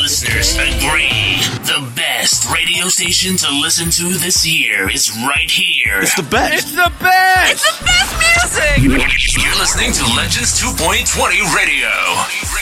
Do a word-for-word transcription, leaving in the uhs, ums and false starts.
listeners agree. The best radio station to listen to this year is right here. It's the best. It's the best. It's the best music. You're listening to Legends two point twenty Radio.